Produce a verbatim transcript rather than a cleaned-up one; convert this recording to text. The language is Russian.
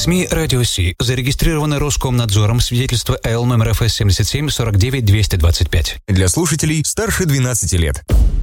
СМИ «Радио Си» зарегистрированы Роскомнадзором, свидетельство эл эм эр эф эс семьдесят семь сорок девять двести двадцать пять. Для слушателей старше двенадцати лет.